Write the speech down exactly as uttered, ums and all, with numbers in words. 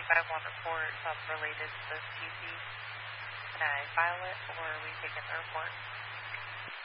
five one report um, related to this P C. Can I file it, or are we taking the report?